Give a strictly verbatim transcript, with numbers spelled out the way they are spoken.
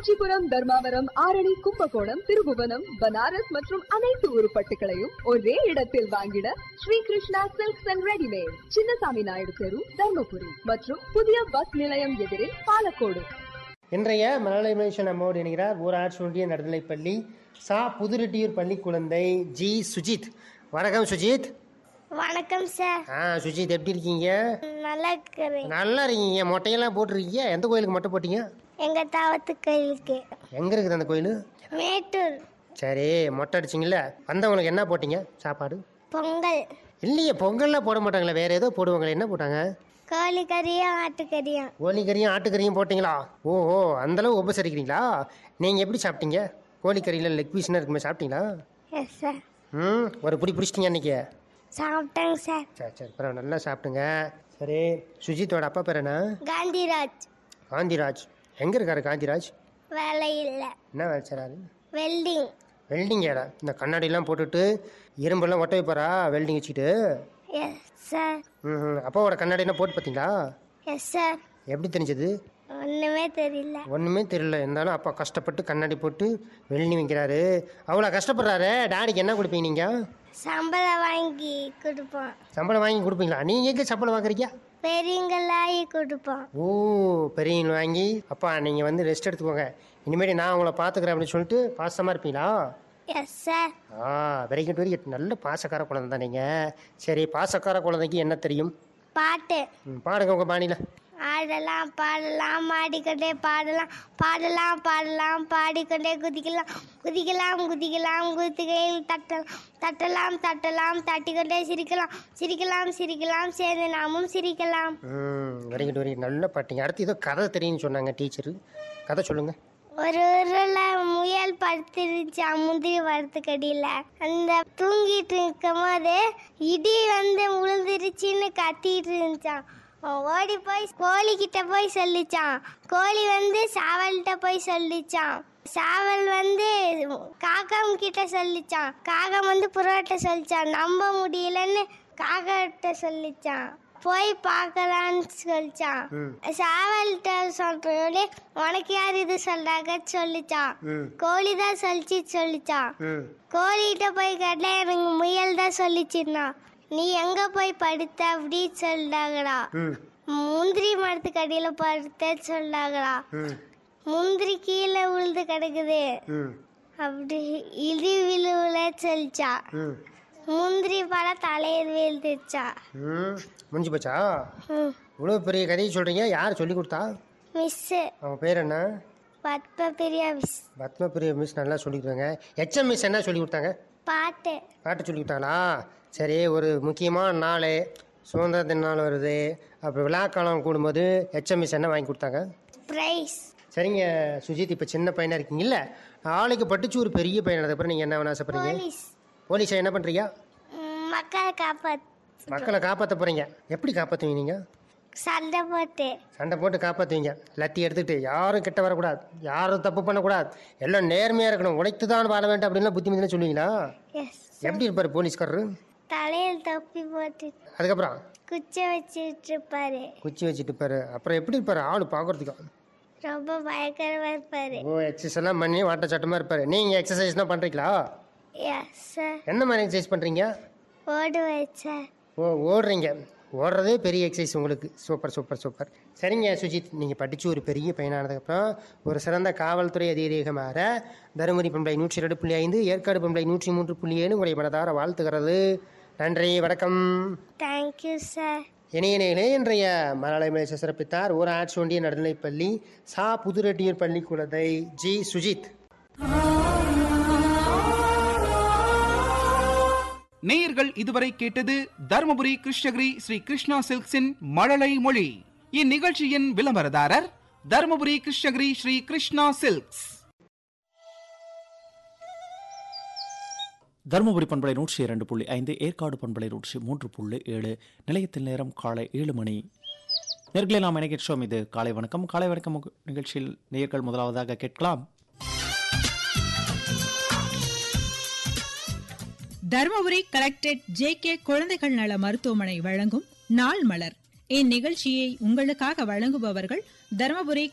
காஞ்சிபுரம், தர்மாவரம், ஆரணி, கும்பகோணம், திருபுவனம், பனாரஸ் மற்றும் அனைத்து உருப்பட்டுகளையும் ஒரே இடத்தில் வாங்கிட Sri Krishna silks and readymade, Chinnasamy Naidu தெரு, தர்மபுரி மற்றும் புதிய பஸ் நிலையம் எதிரில் பாலக்கோடு. இன்றைய மழலை மனுஷன் நம்மோடு இணைகிறார் ஊராட்சி ஒன்றிய நடுநிலைப்பள்ளி சா புதுரெட்டியூர் பள்ளி குழந்தை ஜி சுஜித். வணக்கம் சுஜித். வணக்கம் சார். ஆ சுஜித், எப்படி இருக்கீங்க? நல்லா இருக்கிறேன். நல்லா இருக்கீங்க. மொட்டையெல்லாம் போட்டிருக்கீங்க. எந்த கோயிலுக்கு மொட்டை போட்டீங்க? எங்க தாவத்து கோயிலுக்கு. எங்க இருக்குது அந்த கோயில்? மேட்டூர். சரி, மொட்டை அடிச்சிங்களா? வந்தவங்களுக்கு என்ன போட்டீங்க சாப்பாடு? பொங்கல். இல்லையே, பொங்கல்லாம் போட மாட்டாங்களே, வேற ஏதோ போடுவாங்களே, என்ன போட்டாங்க? கோழிக்கறியும் ஆட்டுக்கறியும். கோழிக்கறியும் ஆட்டுக்கறியும் போட்டிங்களா? ஓ ஓ அந்தளவு உபசரிக்கிறீங்களா? நீங்கள் எப்படி சாப்பிட்டீங்க? கோழிக்கறியில் லெக் பீஸ்னா இருக்குமே, சாப்பிட்டீங்களா? Yes sir. ம் ஒரு பிடி பிடிச்சிட்டிங்க அன்றைக்கி? சாப்பிட்டேங்க சார். சரி சரி, பரவாயில்ல, நல்லா சாப்பிட்டுங்க. சரி, சுஜித்தோட அப்பா பேர் என்ன? காந்திராஜ். காந்திராஜ். எங்கே இருக்காரு காந்திராஜ்? வேலை இல்லை. என்ன வேலை செய்றாரு? வெல்டிங். வெல்டிங் ஏடா? இந்த கண்ணாடிலாம் போட்டுட்டு இரும்பெல்லாம் ஒட்ட வைப்பாரா வெல்டிங் வச்சுக்கிட்டு? Yes sir. ம் அப்பாவோட கண்ணாடிலாம் போட்டு பார்த்தீங்களா? Yes sir. எப்படி தெரிஞ்சது? ஒன்றுமே தெரியல. ஒன்றுமே தெரியல. இருந்தாலும் அப்பா கஷ்டப்பட்டு கண்ணாடி போட்டு வெல்டிங் வைக்கிறாரு. அவ்வளோ கஷ்டப்படுறாரு. டாடிக்கு என்ன கொடுப்பீங்க நீங்கள்? சம்பளம் வாங்கி கொடுப்போம். சம்பளம் வாங்கி கொடுப்பீங்களா? நீங்கள் எங்கே சம்பளம் வாங்குறீங்க? பெரியங்களாகி கொடுப்போம். ஓ, பெரியவங்க வாங்கி. அப்பா நீங்கள் வந்து ரெஸ்ட் எடுத்துக்கோங்க, இனிமேல் நான் உங்களை பார்த்துக்கிறேன் அப்படின்னு சொல்லிட்டு பாசமாக இருப்பீங்களா? Yes sir. ஆ வெரி குட் வெரி குட். நல்ல பாசக்கார குழந்தை தான் நீங்கள். சரி, பாசக்கார குழந்தைக்கு என்ன தெரியும்? பாட்டு. ம் பாடுங்க உங்கள் பாணியில். ஆடலாம் பாடலாம் ஆடிக்கொண்டே பாடலாம், பாடலாம் பாடலாம் பாடிக்கொண்டே குதிக்கலாம், குதிக்கலாம் குதிக்கலாம் குதிக்கையில் தட்டலாம், தட்டலாம் தட்டலாம் தட்டிக்கொண்டே சிரிக்கலாம், சிரிக்கலாம் சிரிக்கலாம் சேர்ந்து நாமும் சிரிக்கலாம். ம் வெரி குட் வெரி குட். நல்ல பாட்டிங்க. அடுத்து ஏதோ கதை தெரியும்னு சொன்னாங்க டீச்சரு. கதை சொல்லுங்கள். ஒரு ஊரில் முயல் படுத்துருச்சா முந்திரி மரத்துக்கடியில். அந்த தூங்கிட்டு இருக்கும் போது இடி வந்து விழுந்துருச்சின்னு கத்திட்டு இருந்துச்சான். ஓடி போய் கோழிக்கிட்ட போய் சொல்லிச்சான். கோழி வந்து சாவல்கிட்ட போய் சொல்லிச்சான். சாவல் வந்து காகம் கிட்ட சொல்லிச்சான். காகம் வந்து புறாட்ட சொல்லிச்சான். நம்ப முடியலன்னு காகட்ட சொல்லிச்சான். போய் பார்க்கலான்னு சொல்லிச்சான். சாவல்கிட்ட சொல்றோட உனக்கு யார் இது சொல்றாங்க சொல்லிச்சான். கோழி தான் சொல்லிச்சு சொல்லிச்சான். கோழிகிட்ட போய் கேட்டா எனக்கு முயல் தான் சொல்லிச்சுன்னா. நீ எங்க போய் படுத்த அப்படின்னு சொல்றாங்களா. முந்திரி மரத்துக்கு அடியில படுத்த சொல்றாங்களா. முந்திரி கீழே விழுந்து கிடக்குது அப்படி இடி விழுவுல சொல்லிச்சா. முந்திரி பழம் தலையில் வீழ்ந்துச்சா. முடிஞ்சு போச்சா? இவ்வளோ பெரிய கதையை சொல்கிறீங்க. யார் சொல்லி கொடுத்தா? மிஸ்ஸு. அவங்க பேர் என்ன? பத்மபிரியா மிஸ். பத்மபிரியா மிஸ் நல்லா சொல்லி கொடுத்தாங்க. ஹெச்எம் மிஸ் என்ன சொல்லி கொடுத்தாங்க? பாட்டு. பாட்டு சொல்லி கொடுத்தாங்களா? சரி, ஒரு முக்கியமான நாள் சுதந்திர தின நாள் வருது. அப்புறம் விழாக்காலம் கூடும்போது ஹெச்எம் மிஸ் என்ன வாங்கி கொடுத்தாங்க? ப்ரைஸ். சரிங்க சுஜித், இப்போ சின்ன பையனாக இருக்கீங்கல்ல, நாளைக்கு பட்டுச்சு ஒரு பெரிய பையன். அதுக்கப்புறம் நீங்கள் என்ன வேணும் ஆசைப்படுறீங்க? போலீஸ். போலீஸை என்ன பண்ணுறீங்க? மக்களை காப்பாற்று. மக்களை காப்பாற்ற போகிறீங்க. எப்படி காப்பாற்றுவீங்க நீங்கள்? சண்டை போட்டு. சண்டை போட்டு காப்பாற்றுவீங்க. லத்தி எடுத்துக்கிட்டு யாரும் கிட்ட வரக்கூடாது, யாரும் தப்பு பண்ணக்கூடாது, எல்லாம் நேர்மையாக இருக்கணும், உழைத்து தான் வாழ வேண்டும் அப்படின்லாம் புத்திமதிலாம் சொல்லுவீங்களா? எஸ். எப்படி இருப்பார் போலீஸ்காரரு? தலையில் தொப்பி போட்டு அதுக்கப்புறம் குச்சை வச்சுட்டு இருப்பாரு. குச்சி வச்சுட்டு இருப்பாரு. அப்புறம் எப்படி இருப்பார் ஆள் பார்க்குறதுக்கு? ரொம்ப பயங்கரமா இருப்பாரு. ஓ, எக்ஸசைஸ் எல்லாம் பண்ணி வாட்ட சட்டமாக இருப்பார். நீங்கள் எக்ஸசைஸ்லாம் பண்ணுறீங்களா? Yes sir. என்ன மாதிரி எக்ஸசைஸ் பண்ணுறீங்க? ஓடுவேன் சார். ஓ, ஓடுறீங்க. ஓடுறதே பெரிய எக்ஸசைஸ் உங்களுக்கு. Super super super. சரிங்க சுஜித், நீங்கள் படித்து ஒரு பெரிய பையனானதுக்கப்புறம் ஒரு சிறந்த காவல்துறை அதிகாரியாக தருமபுரி பண்பலை நூற்றி ரெண்டு புள்ளி ஐந்து, ஏற்காடு பண்பலை நூற்றி மூன்று புள்ளி ஏழு உங்களை மனதார வாழ்த்துகிறது. நன்றி, வணக்கம். Thank you sir. இணையனே இன்றைய மலயாள மேச சிறப்பித்தார் ஊராட்சி ஒன்றிய நடுநிலைப்பள்ளி சா புதுரெட்டியூர் பள்ளி குழந்தை ஜி சுஜித். நேயர்கள் இதுவரை கேட்டது தர்மபுரி கிருஷ்ணகிரி ஸ்ரீ கிருஷ்ணா சில்க்ஸின் மழலை மொழி. இந்நிகழ்ச்சியின் விளம்பரதாரர் தர்மபுரி கிருஷ்ணகிரி ஸ்ரீ கிருஷ்ணா சில்க்ஸ். தருமபுரி பண்பலை நூற்றி இரண்டு புள்ளி ஐந்து, ஏற்காடு பண்பலை நூற்றி மூன்று புள்ளி ஏழு. நிலையத்தில் நேரம் காலை ஏழு மணி. நேர்களை நாம் இணைக்கிறோம். இது காலை வணக்கம். காலை வணக்கம் நிகழ்ச்சியில் நேயர்கள் முதலாவதாக கேட்கலாம். தர்மபுரி கலெக்டரேட் ஜே கே குழந்தைகள் நல மருத்துவமனை வழங்கும் நாள் மலர். இந்நிகழ்ச்சியை உங்களுக்காக வழங்குபவர்கள் தர்மபுரி